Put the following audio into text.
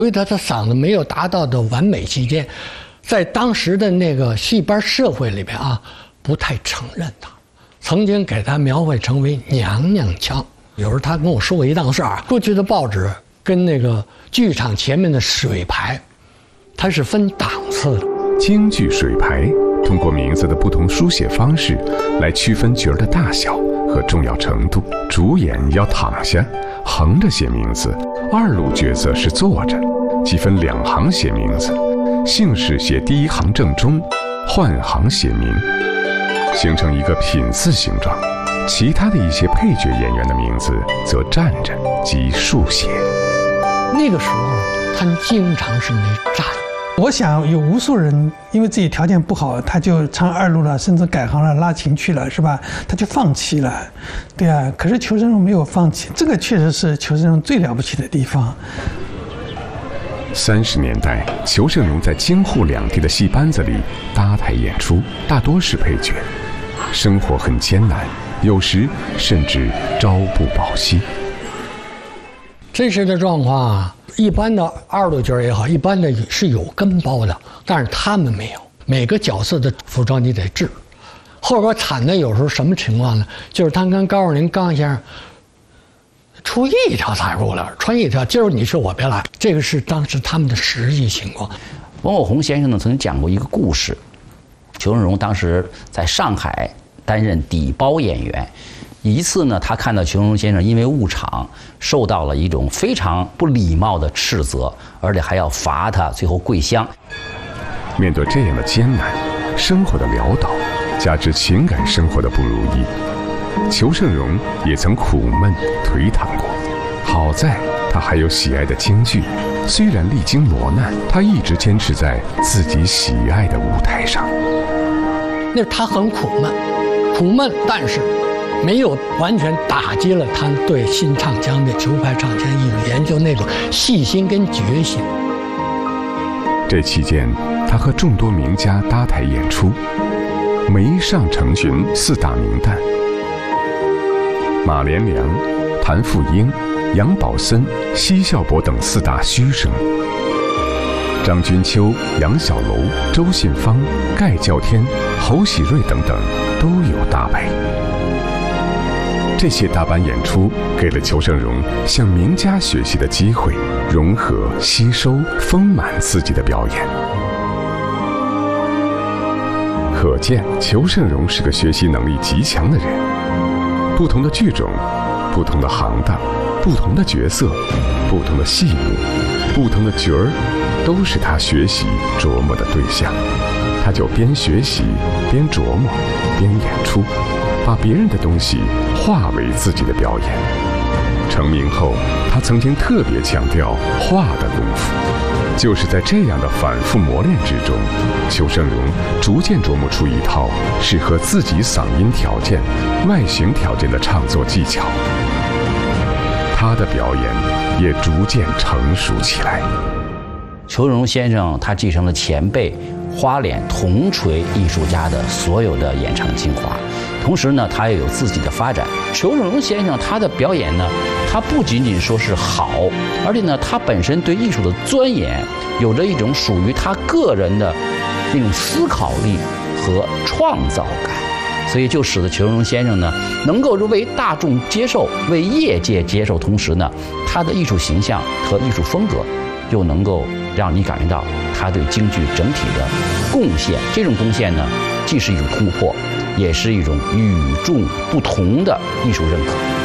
因为他的嗓子没有达到的完美期间，在当时的那个戏班社会里边啊，不太承认他，曾经给他描绘成为娘娘腔。有时候他跟我说过一档事儿，过去的报纸跟那个剧场前面的水牌，它是分档次的。 京剧水牌通过名字的不同书写方式来区分角儿的大小和重要程度。主演要躺下，横着写名字；二路角色是坐着，即分两行写名字。姓氏写第一行正中，换行写名，形成一个品字形状。其他的一些配角演员的名字则站着即竖写。 那个时候他们经常是没站。 我想有无数人因为自己条件不好，他就唱二路了，甚至改行了，拉琴去了，是吧？他就放弃了，对啊。可是裘盛戎没有放弃，这个确实是裘盛戎最了不起的地方。 30年代，裘盛戎在京沪两地的戏班子里搭台演出，大多是配角，生活很艰难，有时甚至朝不保夕。 真实的状况啊，一般的二路角也好，一般的是有跟包的，但是他们没有。每个角色的服装你得制。后边惨的有时候什么情况呢？就是他跟高若麟刚先生出一条彩裤了，穿一条，今儿你说我别来，这个是当时他们的实际情况。 王火红先生呢曾经讲过一个故事，裘盛戎当时在上海担任底包演员。一次呢，他看到裘盛戎先生因为误场受到了一种非常不礼貌的斥责，而且还要罚他最后跪香。 面对这样的艰难，生活的潦倒，加之情感生活的不如意，裘盛戎也曾苦闷颓唐过。好在他还有喜爱的京剧，虽然历经磨难，他一直坚持在自己喜爱的舞台上。 那他很苦闷，但是没有完全打击了他对新唱腔的裘派唱腔艺术研究那种细心跟决心。 这期间，他和众多名家搭台演出，梅上成群4大名旦：马连良、谭富英、杨宝森、奚孝伯等4大须生。张君秋、杨小楼、周信芳、盖叫天、侯喜瑞等等都有搭配。这些大班演出给了裘盛戎向名家学习的机会，融合、吸收、丰满自己的表演。可见裘盛戎是个学习能力极强的人。不同的剧种，不同的行当，不同的角色，不同的戏目，不同的角儿，都是他学习琢磨的对象。他就边学习边琢磨边演出，把别人的东西化为自己的表演。成名后，他曾经特别强调画的功夫。就是在这样的反复磨练之中，裘盛戎逐渐琢磨出一套适合自己嗓音条件、外形条件的唱作技巧。他的表演也逐渐成熟起来。 裘盛戎先生他继承了前辈花脸铜锤艺术家的所有的演唱精华，同时呢，他也有自己的发展。裘盛戎先生他的表演呢，他不仅仅说是好，而且呢，他本身对艺术的钻研有着一种属于他个人的那种思考力和创造感，所以就使得裘盛戎先生呢，能够为大众接受，为业界接受，同时呢，他的艺术形象和艺术风格又能够让你感觉到他对京剧整体的贡献。这种贡献呢，既是一种突破，也是一种与众不同的艺术认可。